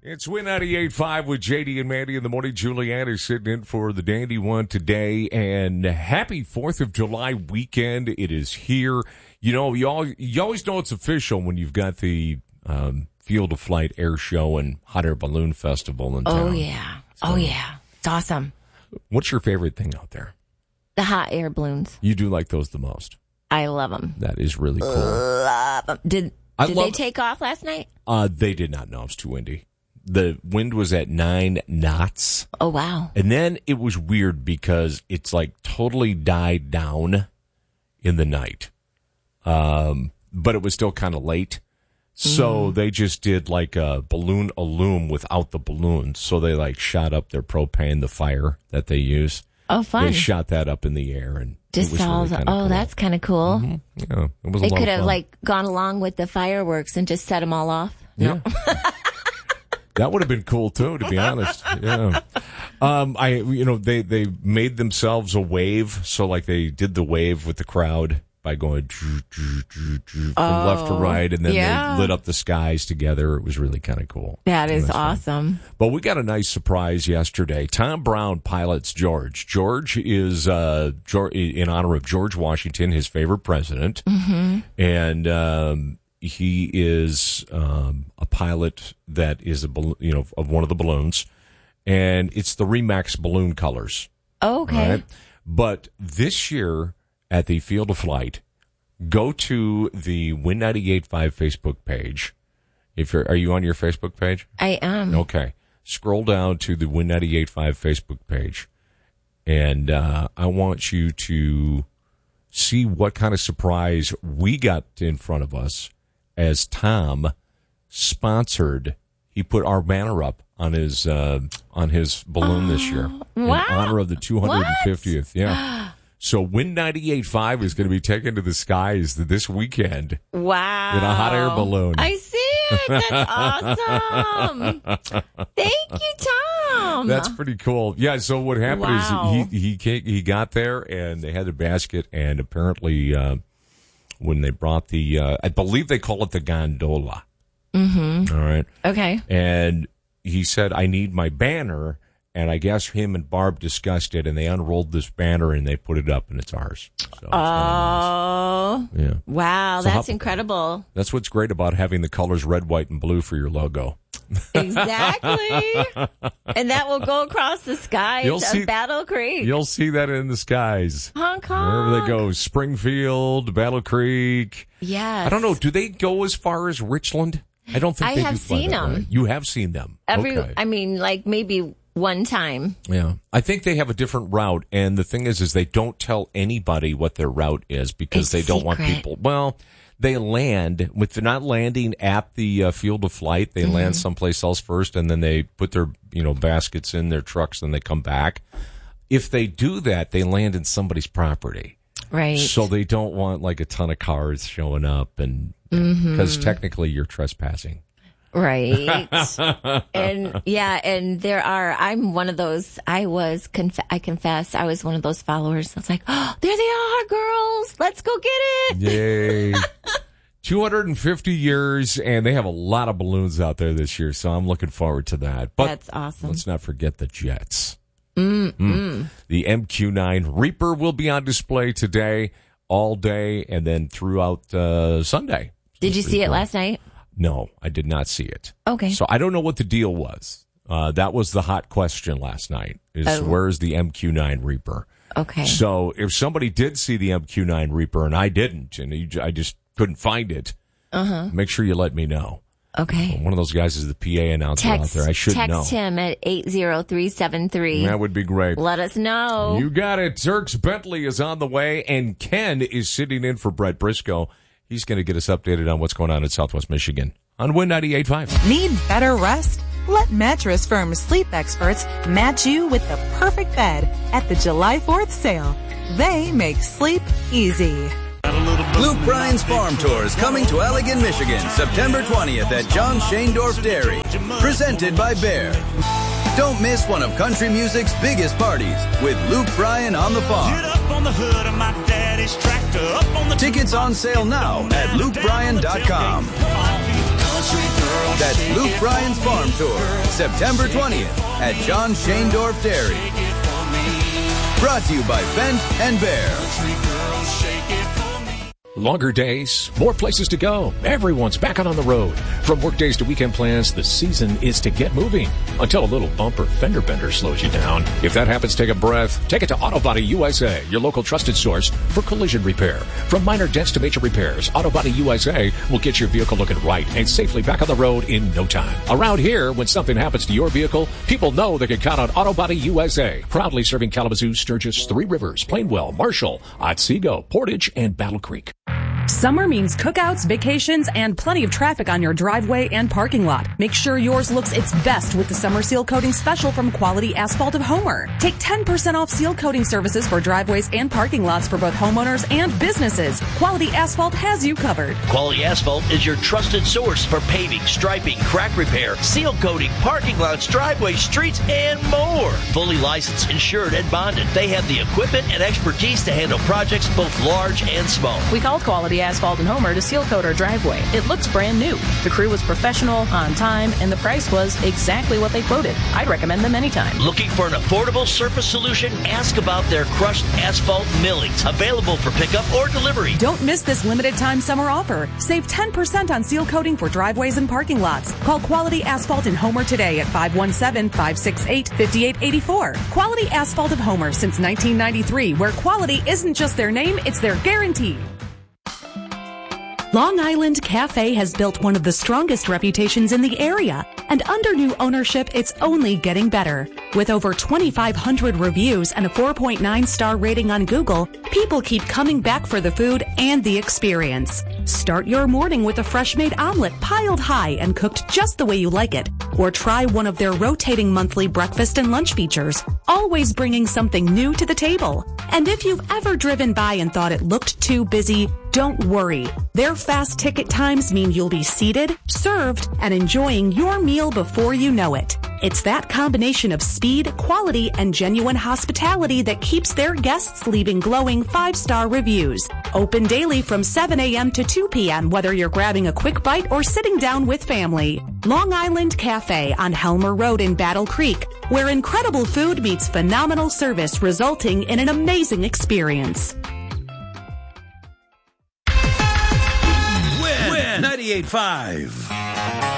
It's Win 98.5 with JD and Mandy in the morning. Julianne is sitting in for the Dandy One today. And happy 4th of July weekend. It is here. You know, you always know it's official when you've got the Field of Flight Air Show and Hot Air Balloon Festival in town. Oh, yeah. So, it's awesome. What's your favorite thing out there? The hot air balloons. You do like those the most. I love them. That is really cool. Love them. Did they take off last night? They did not. No, it was too windy. The wind was at 9 knots. Oh, wow. And then it was weird because it's like totally died down in the night. But it was still kind of late. So they just did like a balloon illume without the balloons. So they like shot up their propane, the fire that they use. Oh, fun. They shot that up in the air. And just all really cool. That's kind of cool. Mm-hmm. Yeah, it was a lot of fun. They could have like gone along with the fireworks and just set them all off. Yeah. No. That would have been cool too, to be honest. Yeah. They made themselves a wave, so like they did the wave with the crowd by going from left to right, and then they lit up the skies together. It was really kind of cool. That is awesome. But we got a nice surprise yesterday. Tom Brown pilots George. George is in honor of George Washington, his favorite president, and he is a pilot that is of one of the balloons, and it's the Remax balloon colors. Oh, okay. Right? But this year at the Field of Flight, go to the Win 98.5 Facebook page. Are you on your Facebook page? I am. Okay. Scroll down to the Win 98.5 Facebook page, and I want you to see what kind of surprise we got in front of us as Tom sponsored. He put our banner up on his balloon this year in honor of the 250th. What? Yeah. So Win 98.5 is going to be taken to the skies this weekend. Wow. In a hot air balloon. I see it. That's awesome. Thank you, Tom. That's pretty cool. Yeah, so what happened is he got there and they had a basket, and apparently when they brought I believe they call it the gondola. Mm-hmm. All right. Okay. And he said, I need my banner. And I guess him and Barb discussed it, and they unrolled this banner, and they put it up, and it's ours. So it's nice. Yeah. Wow, so that's incredible. That's what's great about having the colors red, white, and blue for your logo. Exactly. And that will go across the skies of Battle Creek. You'll see that in the skies. Honk, honk. Wherever they go, Springfield, Battle Creek. Yes. I don't know. Do they go as far as Richland? I don't think they do. I have seen them. Right? You have seen them. I mean, like maybe one time. Yeah. I think they have a different route, and the thing is they don't tell anybody what their route is because they don't want people. Well, they land, if they're not landing at the Field of Flight, they land someplace else first, and then they put their baskets in their trucks, and they come back. If they do that, they land in somebody's property. Right. So they don't want like a ton of cars showing up, and because technically you're trespassing. Right. and I'm one of those, I confess, I was one of those followers. I was like, oh, there they are, girls. Let's go get it. Yay. 250 years, and they have a lot of balloons out there this year, so I'm looking forward to that. But that's awesome. Let's not forget the jets. The MQ-9 Reaper will be on display today, all day, and then throughout Sunday. Did you see it last night? No, I did not see it. Okay. So I don't know what the deal was. That was the hot question last night, where's the MQ-9 Reaper? Okay. So if somebody did see the MQ-9 Reaper and I didn't, and I just couldn't find it, make sure you let me know. Okay. One of those guys is the PA announcer out there. I should know. Text him at 80373. That would be great. Let us know. You got it. Zerks Bentley is on the way, and Ken is sitting in for Brett Briscoe. He's going to get us updated on what's going on in Southwest Michigan on Win 98.5. Need better rest? Let Mattress Firm sleep experts match you with the perfect bed at the July 4th sale. They make sleep easy. Luke Bryan's Farm Tour is coming to Allegan, Michigan, September 20th at John Shaindorf Dairy. Presented by Bear. Don't miss one of country music's biggest parties with Luke Bryan on the farm. Get up on the hood of my daddy's tractor. Up on the Tickets on sale now at lukebryan.com. That's Luke Bryan's Farm Tour, September 20th at John Shaindorf Dairy. Brought to you by Fendt and Bear. Longer days, more places to go. Everyone's back out on the road. From work days to weekend plans, the season is to get moving. Until a little bumper fender bender slows you down. If that happens, take a breath. Take it to Auto Body USA, your local trusted source for collision repair. From minor dents to major repairs, Auto Body USA will get your vehicle looking right and safely back on the road in no time. Around here, when something happens to your vehicle, people know they can count on Auto Body USA. Proudly serving Kalamazoo, Sturgis, Three Rivers, Plainwell, Marshall, Otsego, Portage, and Battle Creek. Summer means cookouts, vacations, and plenty of traffic on your driveway and parking lot. Make sure yours looks its best with the Summer Seal Coating Special from Quality Asphalt of Homer. Take 10% off seal coating services for driveways and parking lots for both homeowners and businesses. Quality Asphalt has you covered. Quality Asphalt is your trusted source for paving, striping, crack repair, seal coating, parking lots, driveways, streets, and more. Fully licensed, insured, and bonded. They have the equipment and expertise to handle projects both large and small. We called Quality Asphalt and Homer to seal coat our driveway. It looks brand new. The crew was professional, on time, and the price was exactly what they quoted. I'd recommend them anytime. Looking for an affordable surface solution? Ask about their crushed asphalt millings, available for pickup or delivery. Don't miss this limited time summer offer. Save 10% on seal coating for driveways and parking lots. Call Quality Asphalt and Homer today at 517-568-5884. Quality Asphalt of Homer since 1993, where quality isn't just their name, it's their guarantee. Long Island Cafe has built one of the strongest reputations in the area, and under new ownership, it's only getting better. With over 2,500 reviews and a 4.9-star rating on Google, people keep coming back for the food and the experience. Start your morning with a fresh-made omelet piled high and cooked just the way you like it. Or try one of their rotating monthly breakfast and lunch features, always bringing something new to the table. And if you've ever driven by and thought it looked too busy, don't worry. Their fast ticket times mean you'll be seated, served, and enjoying your meal before you know it. It's that combination of speed, quality, and genuine hospitality that keeps their guests leaving glowing 5-star reviews. Open daily from 7 a.m. to 2 p.m., whether you're grabbing a quick bite or sitting down with family. Long Island Cafe on Helmer Road in Battle Creek, where incredible food meets phenomenal service, resulting in an amazing experience. Win 98.5.